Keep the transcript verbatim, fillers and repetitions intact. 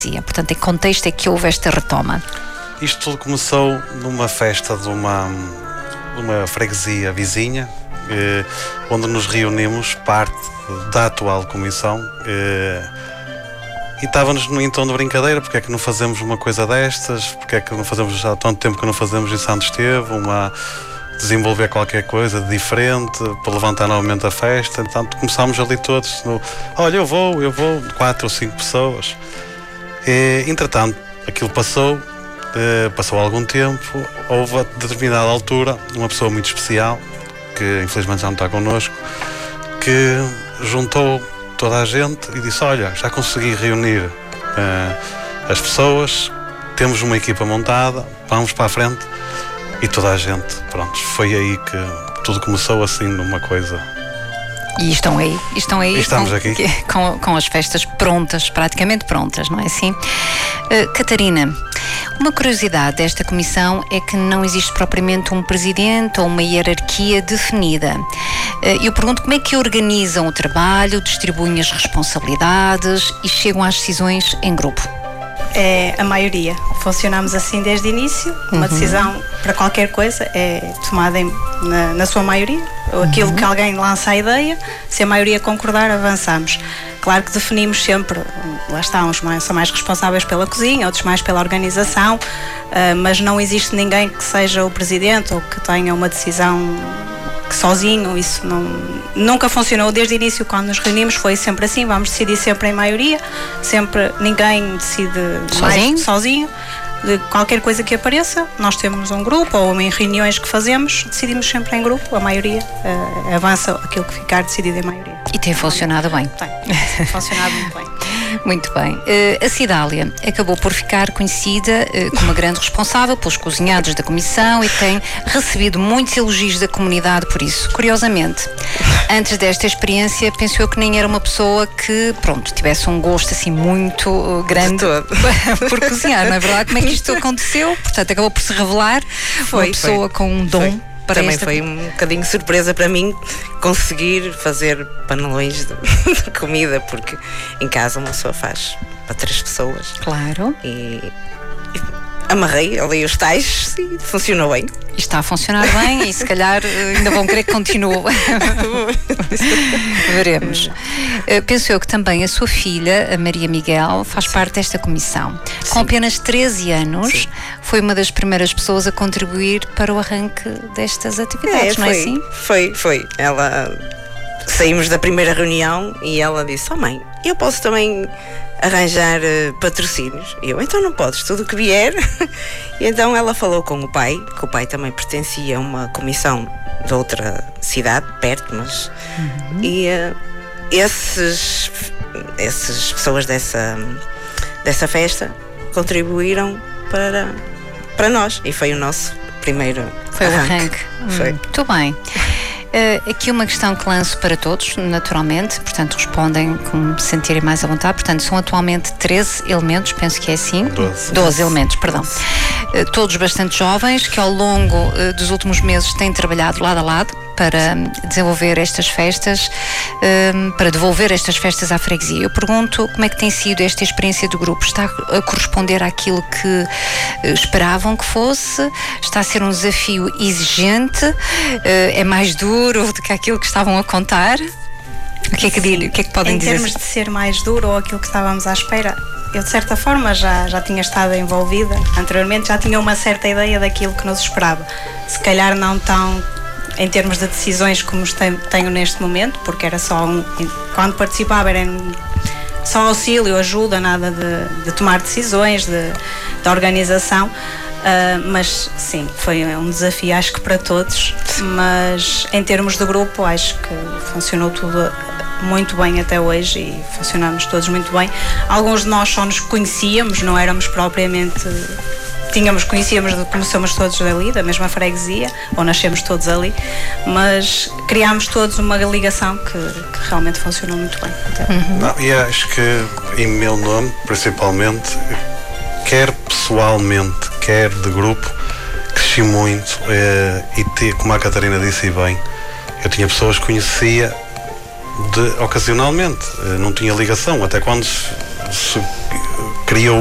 Portanto, em que contexto é que houve esta retoma? Isto tudo começou numa festa de uma, de uma freguesia vizinha, eh, onde nos reunimos, parte da atual comissão, eh, e estávamos em tom de brincadeira. Porque é que não fazemos uma coisa destas? Porque é que não fazemos, já há tanto tempo que não fazemos isso antes teve, uma, desenvolver qualquer coisa de diferente, para levantar novamente a festa. Então começámos ali todos, no, olha, eu vou, eu vou, quatro ou cinco pessoas. E, entretanto, aquilo passou, eh, passou algum tempo, houve a determinada altura uma pessoa muito especial, que infelizmente já não está connosco, que juntou toda a gente e disse, olha, já consegui reunir eh, as pessoas, temos uma equipa montada, vamos para a frente. E toda a gente, pronto, foi aí que tudo começou assim numa coisa. E estão aí, estão aí e estamos com, aqui. Com, com as festas prontas, praticamente prontas, não é assim? Uh, Catarina, uma curiosidade desta comissão é que não existe propriamente um presidente ou uma hierarquia definida. Uh, eu pergunto como é que organizam o trabalho, distribuem as responsabilidades e chegam às decisões em grupo? É a maioria. Funcionamos assim desde o início. Uma uhum. decisão para qualquer coisa é tomada em, na, na sua maioria. Ou aquilo uhum. que alguém lança a ideia, se a maioria concordar, avançamos. Claro que definimos sempre, lá está, uns mais, são mais responsáveis pela cozinha, outros mais pela organização, uh, mas não existe ninguém que seja o presidente ou que tenha uma decisão que sozinho. Isso não, nunca funcionou desde o início. Quando nos reunimos foi sempre assim, vamos decidir sempre em maioria, sempre ninguém decide sozinho, mais sozinho. De qualquer coisa que apareça, nós temos um grupo, ou em reuniões que fazemos, decidimos sempre em grupo, a maioria uh, avança aquilo que ficar decidido em maioria. E tem funcionado bem. Tem, tem funcionado muito bem. Muito bem. Uh, a Cidália acabou por ficar conhecida uh, como uma grande responsável pelos cozinhados da comissão e tem recebido muitos elogios da comunidade por isso. Curiosamente, antes desta experiência, pensou que nem era uma pessoa que, pronto, tivesse um gosto assim muito uh, grande por cozinhar, não é verdade? Como é que isto aconteceu? Portanto, acabou por se revelar foi, uma pessoa foi. com um dom. Foi. Para Também esta... foi um bocadinho surpresa para mim conseguir fazer panelões de, de comida, porque em casa uma pessoa faz para três pessoas. Claro. E, e amarrei ali os tais e funcionou bem. E está a funcionar bem e se calhar ainda vão querer que continue. Veremos. Uh, penso eu que também a sua filha, a Maria Miguel, faz Sim. parte desta comissão. Sim. Com apenas treze anos, Sim. foi uma das primeiras pessoas a contribuir para o arranque destas atividades, é, não foi, é assim? Foi, foi. Ela... Saímos da primeira reunião e ela disse, oh mãe, eu posso também arranjar uh, patrocínios. E eu, então não podes, tudo o que vier. E então ela falou com o pai, que o pai também pertencia a uma comissão de outra cidade, perto, mas... Uhum. E uh, esses, essas pessoas dessa, dessa festa contribuíram para, para nós. E foi o nosso primeiro foi arranque. o arranque. Foi. Hum, muito bem. Uh, aqui uma questão que lanço para todos, naturalmente, portanto respondem como se sentirem mais à vontade. Portanto, são atualmente treze elementos, penso que é assim. doze. doze elementos, perdão. Uh, todos bastante jovens, que ao longo uh, dos últimos meses têm trabalhado lado a lado para desenvolver estas festas, um, para devolver estas festas à freguesia. Eu pergunto como é que tem sido esta experiência do grupo? Está a corresponder àquilo que uh, esperavam que fosse? Está a ser um desafio exigente? Uh, é mais duro do que aquilo que estavam a contar? O que é que, dir, o que, é que podem em dizer? Em termos de ser mais duro ou aquilo que estávamos à espera, eu de certa forma já, já tinha estado envolvida anteriormente, já tinha uma certa ideia daquilo que nos esperava. Se calhar não tão em termos de decisões como tenho neste momento, porque era só um, quando participava era só auxílio, ajuda, nada de, de tomar decisões, de, de organização, uh, mas sim, foi um desafio acho que para todos, mas em termos de grupo acho que funcionou tudo muito bem até hoje e funcionamos todos muito bem. Alguns de nós só nos conhecíamos, não éramos propriamente... Tínhamos, conhecíamos, como somos todos dali, da mesma freguesia, ou nascemos todos ali, mas criámos todos uma ligação que, que realmente funcionou muito bem. Uhum. Não, e acho que, em meu nome, principalmente, quer pessoalmente, quer de grupo, cresci muito eh, e, te, como a Catarina disse bem, eu tinha pessoas que conhecia de, ocasionalmente, eh, não tinha ligação, até quando se, se criou